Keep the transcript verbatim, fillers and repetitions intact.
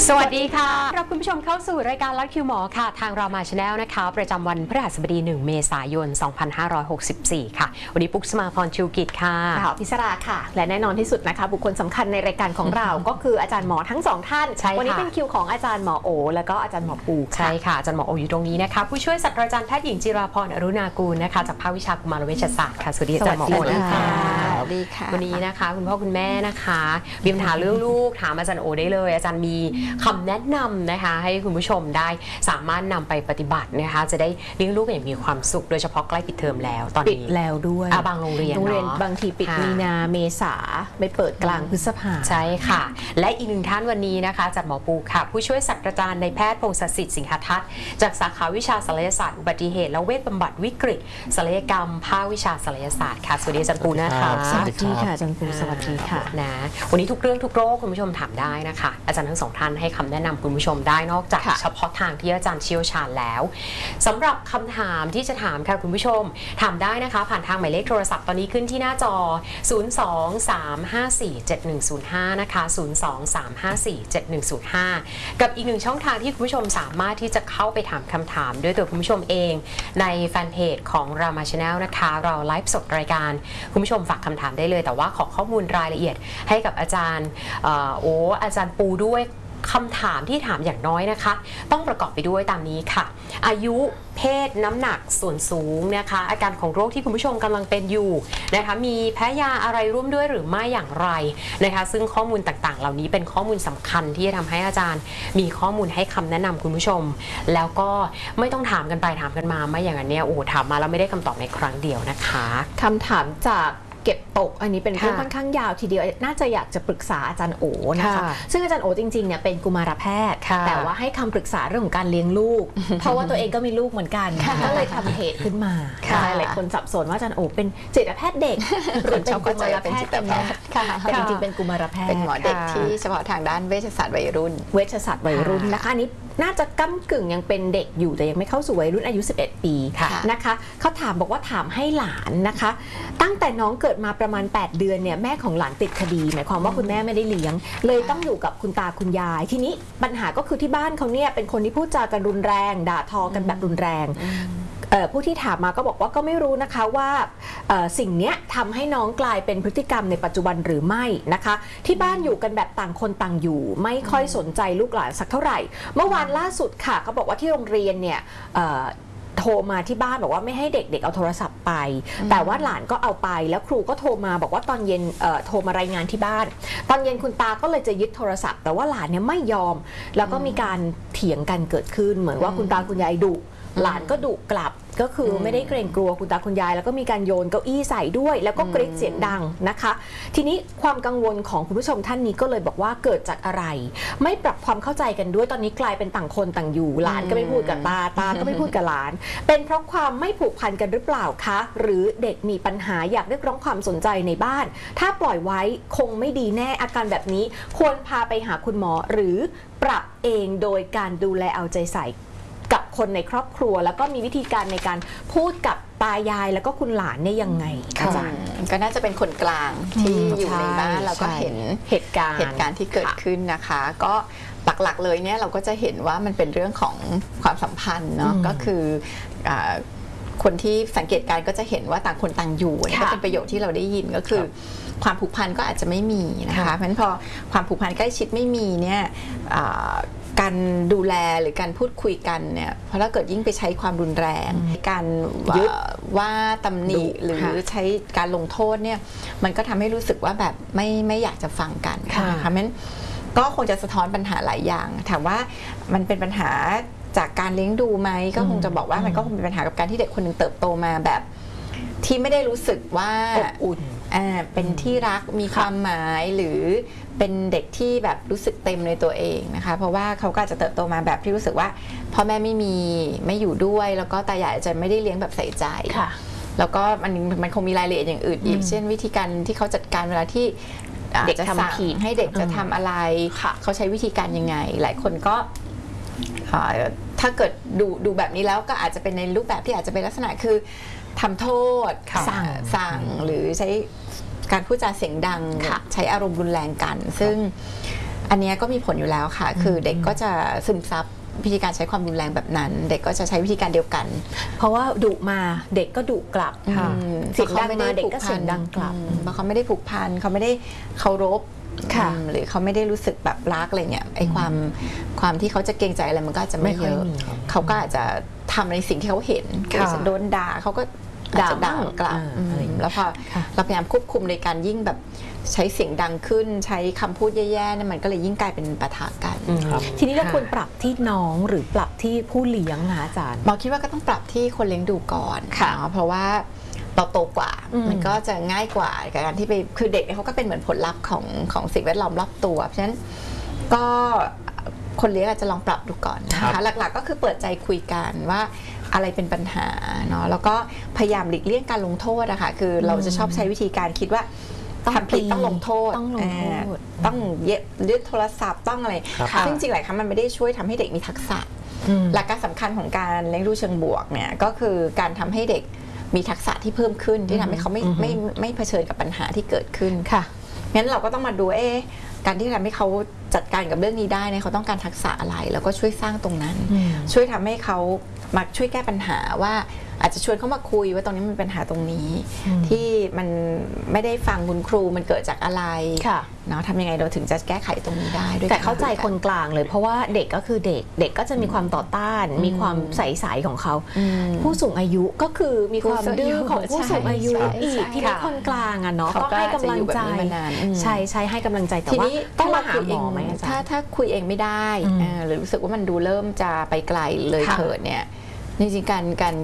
สวัสดีค่ะรับคุณผู้ชมเข้าสู่รายการลัดคิวหมอค่ะทางรามาชาแนลนะคะประจำวันพฤหัสบดีหนึ่งเมษายนสองพันห้าร้อยหกสิบสี่ค่ะวันนี้ปุ๊กสมาพรชูกิจค่ะข่าวพิศราค่ะและแน่นอนที่สุดนะคะบุคคลสำคัญในรายการของเรา ก็คืออาจารย์หมอทั้งสองท่านวันนี้เป็นคิวของอาจารย์หมอโอแล้วก็อาจารย์หมอปูใช่ค่ะอาจารย์หมอโออยู่ตรงนี้นะคะผู้ช่วยศาสตราจารย์แพทย์หญิงจิราพรอรุณากูลนะคะจากภาควิชากุมารเวชศาสตร์ค่ะสวัสดีอาจารย์หมอโอค่ะสวัสดีค่ะวันนี้นะคะคุณพ่อคุณแม่นะคะมีปัญหาเรื่องลูกถามอาจารย์โอได้เลยอาจารย์มีคำแนะนำนะคะให้คุณผู้ชมได้สามารถนำไปปฏิบัตินะคะจะได้เลี้ยงลูกอย่างมีความสุขโดยเฉพาะใกล้ปิดเทอมแล้วตอนนี้ปิดแล้วด้วยบางโรงเรียนโรงเรียนบางทีปิดมีนาเมษาไม่เปิดกลางพฤษภาใช่ค่ะและอีกหนึ่งท่านวันนี้นะคะอาจารย์หมอปูค่ะผู้ช่วยศาสตราจารย์ในแพทย์พงศสิทธิ์สิงหทัศน์จากสาขาวิชาศัลยศาสตร์อุบัติเหตุและเวชบำบัดวิกฤตศัลยกรรมภาควิชาศัลยศาสตร์ค่ะสวัสดีอาจารย์ปูนะคะสวัสดีค่ะอาจารย์ปูสวัสดีค่ะนะวันนี้ทุกเรื่องทุกโรคคุณผู้ชมถามได้นะคะอาจารย์ทั้งสองท่านให้คำแนะนำคุณผู้ชมได้นอกจากเฉพาะทางที่อาจารย์เชี่ยวชาญแล้วสำหรับคำถามที่จะถามค่ะคุณผู้ชมถามได้นะคะผ่านทางหมายเลขโทรศัพท์ตอนนี้ขึ้นที่หน้าจอศูนย์ สอง สาม ห้า สี่ เจ็ด หนึ่ง ศูนย์ ห้านะคะศูนย์ สอง สาม ห้า สี่ เจ็ด หนึ่ง ศูนย์ ห้ากับอีกหนึ่งช่องทางที่คุณผู้ชมสามารถที่จะเข้าไปถามคำถามด้วยตัวคุณผู้ชมเองในแฟนเพจของรามาชาแนลนะคะเราไลฟ์สดรายการคุณผู้ชมฝากคำถามได้เลยแต่ว่าขอข้อมูลรายละเอียดให้กับอาจารย์โอ้อาจารย์ปูด้วยคำถามที่ถามอย่างน้อยนะคะต้องประกอบไปด้วยตามนี้ค่ะอายุเพศน้ำหนักส่วนสูงนะคะอาการของโรคที่คุณผู้ชมกำลังเป็นอยู่นะคะมีแพ้ยาอะไรร่วมด้วยหรือไม่อย่างไรนะคะซึ่งข้อมูลต่างๆเหล่านี้เป็นข้อมูลสำคัญที่จะทำให้อาจารย์มีข้อมูลให้คำแนะนำคุณผู้ชมแล้วก็ไม่ต้องถามกันไปถามกันมาไม่อย่างนั้นเนี่ยโอ้ถามมาแล้วไม่ได้คำตอบในครั้งเดียวนะคะคำถามจากเก็บตกอันนี้เป็นเรื่องค่อนข้างยาวทีเดียวน่าจะอยากจะปรึกษาอาจารย์โอนะคะซึ่งอาจารย์โอจริงๆเนี่ยเป็นกุมารแพทย์แต่ว่าให้คำปรึกษาเรื่องของการเลี้ยงลูกเพราะว่าตัวเองก็มีลูกเหมือนกันก็เลยทำเพจขึ้นมาหลายคนสับสนว่าอาจารย์โอเป็นจิตแพทย์เด็กหรือเป็นกุมารแพทย์กันนะแต่จริงๆเป็นกุมารแพทย์เป็นหมอเด็กที่เฉพาะทางด้านเวชศาสตร์วัยรุ่นเวชศาสตร์วัยรุ่นนะคะอันนี้น่าจะก้ำกึ่งยังเป็นเด็กอยู่แต่ยังไม่เข้าสู่วัยรุ่นอายุสิบเอ็ดปีนะคะเขาถามบอกว่าถามให้หลานนะคะตั้งแต่น้องเกิดมาประมาณแปดเดือนเนี่ยแม่ของหลานติดคดีหมายความว่าคุณแม่ไม่ได้เลี้ยงเลยต้องอยู่กับคุณตาคุณยายทีนี้ปัญหาก็คือที่บ้านเขาเนี่ยเป็นคนที่พูดจากันรุนแรงด่าทอกันแบบรุนแรงผู้ที่ถามมาก็บอกว่าก็ไม่รู้นะคะว่าสิ่งนี้ทำให้น้องกลายเป็นพฤติกรรมในปัจจุบันหรือไม่นะคะที่บ้านอยู่กันแบบต่างคนต่างอยู่ไม่ค่อยสนใจลูกหลานสักเท่าไหร่เมื่อวานล่าสุดค่ะเขาบอกว่าที่โรงเรียนเนี่ยโทรมาที่บ้านบอกว่าไม่ให้เด็กๆเอาโทรศัพท์ไปแต่ว่าหลานก็เอาไปแล้วครูก็โทรมาบอกว่าตอนเย็นโทรมารายงานที่บ้านตอนเย็นคุณตาก็เลยจะยึดโทรศัพท์แต่ว่าหลานเนี่ยไม่ยอมแล้วก็มีการเถียงกันเกิดขึ้นเหมือนว่าคุณตาคุณยายดุหลานก็ดุกลับก็คือไม่ได้เกรงกลัวคุณตาคุณยายแล้วก็มีการโยนเก้าอี้ใส่ด้วยแล้วก็กรี๊ดเสียงดังนะคะทีนี้ความกังวลของคุณผู้ชมท่านนี้ก็เลยบอกว่าเกิดจากอะไรไม่ปรับความเข้าใจกันด้วยตอนนี้กลายเป็นต่างคนต่างอยู่หลานก็ไม่พูดกับตาตาก็ไม่พูดกับหลานเป็นเพราะความไม่ผูกพันกันหรือเปล่าคะหรือเด็กมีปัญหาอยากเรียกร้องความสนใจในบ้านถ้าปล่อยไว้คงไม่ดีแน่อาการแบบนี้ควรพาไปหาคุณหมอหรือปรับเองโดยการดูแลเอาใจใส่กับคนในครอบครัวแล้วก็มีวิธีการในการพูดกับตายายแล้วก็คุณหลานเนี่ยยังไงอาจารย์ก็น่าจะเป็นคนกลางที่อยู่ในบ้านแล้วก็เห็นเหตุการณ์เหตุการณ์ที่เกิดขึ้นนะคะก็หลักๆเลยเนี่ยเราก็จะเห็นว่ามันเป็นเรื่องของความสัมพันธ์เนาะก็คือคนที่สังเกตการก็จะเห็นว่าต่างคนต่างอยู่ก็เป็นประโยชน์ที่เราได้ยินก็คือความผูกพันก็อาจจะไม่มีนะคะเพราะฉะนั้นพอความผูกพันใกล้ชิดไม่มีเนี่ยการดูแลหรือการพูดคุยกันเนี่ยเพราะถ้าเกิดยิ่งไปใช้ความรุนแรงการยึดว่าตำหนิหรือใช้การลงโทษเนี่ยมันก็ทำให้รู้สึกว่าแบบไม่ไม่อยากจะฟังกันนะคะเพราะฉะนั้นก็คงจะสะท้อนปัญหาหลายอย่างถามว่ามันเป็นปัญหาจากการเลี้ยงดูไหมก็คงจะบอกว่ามันก็คงเป็นปัญหากับการที่เด็กคนหนึ่งเติบโตมาแบบที่ไม่ได้รู้สึกว่าอบอุ่นเป็นที่รักมีความหมายหรือเป็นเด็กที่แบบรู้สึกเต็มในตัวเองนะคะเพราะว่าเขาก็จะเติบโตมาแบบที่รู้สึกว่าพ่อแม่ไม่มีไม่อยู่ด้วยแล้วก็ตายายจะไม่ได้เลี้ยงแบบใส่ใจแล้วก็มันมันคงมีรายละเอียดอย่างอื่นอีกเช่นวิธีการที่เขาจัดการเวลาที่เด็กทำผิดให้เด็กจะทำอะไรเขาใช้วิธีการยังไงหลายคนก็ถ้าเกิดดูดูแบบนี้แล้วก็อาจจะเป็นในรูปแบบที่อาจจะเป็นลักษณะคือทำโทษสั่งสั่งหรือใช้การพูดจาเสียงดังใช้อารมณ์รุนแรงกันซึ่งอันนี้ก็มีผลอยู่แล้วค่ะคือเด็กก็จะซึมซับวิธีการใช้ความรุนแรงแบบนั้นเด็กก็จะใช้วิธีการเดียวกันเพราะว่าดุมาเด็กก็ดุกลับค่ะเสียงดังมาเด็กก็เสียงดังกลับเพราะเขาไม่ได้ผูกพันเขาไม่ได้เคารพหรือเขาไม่ได้รู้สึกแบบรักอะไรเงี้ยไอ้ความความที่เขาจะเกรงใจอะไรมันก็อาจจะไม่เยอะเขาก็อาจจะทำในสิ่งที่เขาเห็นเกิดโดนด่าเขาก็ด่าด่ากลับแล้วพอเราพยายามควบคุมในการยิ่งแบบใช้เสียงดังขึ้นใช้คำพูดแย่ๆเนี่ยมันก็เลยยิ่งกลายเป็นปะทะกันทีนี้เราควรปรับที่น้องหรือปรับที่ผู้เลี้ยงนะอาจารย์หมอคิดว่าก็ต้องปรับที่คนเลี้ยงดูก่อนเพราะว่าเราโตกว่ามันก็จะง่ายกว่าการที่ไปคือเด็กเนี่ยเขาก็เป็นเหมือนผลลัพธ์ของของสิ่งแวดล้อมรอบตัวเพราะฉะนั้นก็คนเลี้ยงอาจจะลองปรับดูก่อนนะคะหลักๆก็คือเปิดใจคุยกันว่าอะไรเป็นปัญหาเนาะแล้วก็พยายามหลีกเลี่ยงการลงโทษนะคะคือเราจะชอบใช้วิธีการคิดว่าทำผิดต้องลงโทษต้องลงโทษต้องเย็บยึดโทรศัพท์ต้องอะไรซึ่งจริงหลายครั้งมันไม่ได้ช่วยทำให้เด็กมีทักษะหลักการสำคัญของการเลี้ยงดูเชิงบวกเนี่ยก็คือการทำให้เด็กมีทักษะที่เพิ่มขึ้นที่ทำให้เขาไม่ไม่ไม่เผชิญกับปัญหาที่เกิดขึ้นค่ะงั้นเราก็ต้องมาดูเอ๊ะการที่ทำให้เขาจัดการกับเรื่องนี้ได้เนี่ยเขาต้องการทักษะอะไรแล้วก็ช่วยสร้างตรงนั้นช่วยทำให้เขามาช่วยแก้ปัญหาว่าอาจจะชวนเขามาคุยว่าตรงนี้มันเป็นปัญหาตรงนี้ที่มันไม่ได้ฟังคุณครูมันเกิดจากอะไรเนาะทำยังไงเราถึงจะแก้ไขตรงนี้ได้ด้วยแต่เข้าใจคนกลางเลยเพราะว่าเด็กก็คือเด็กเด็กก็จะมีความต่อต้านมีความใสๆของเขาผู้สูงอายุก็คือมีความดื้อของผู้สูงอายุอีกที่นี่คนกลางอ่ะเนาะก็ให้กำลังใจใช่ใช่ให้กำลังใจแต่ว่าต้องมาหาหมอไหมอาจารย์ถ้าถ้าคุยเองไม่ได้หรือรู้สึกว่ามันดูเริ่มจะไปไกลเลยเถิดเนี่ยจริงๆการการ